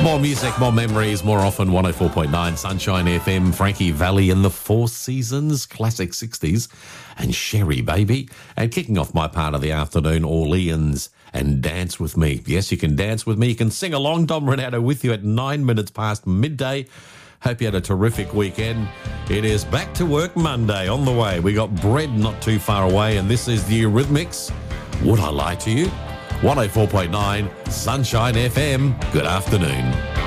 More music, more memories, more often 104.9 Sunshine FM, Frankie Valli and the Four Seasons, classic 60s, and Sherry Baby. And kicking off my part of the afternoon, Orleans and Dance With Me. Yes, you can dance with me. You can sing along. Dom Renato with you at 9 minutes past midday. Hope you had a terrific weekend. It is back to work Monday on the way. We got bread not too far away, and this is the Eurythmics. Would I Lie to You? 104.9 Sunshine FM. Good afternoon.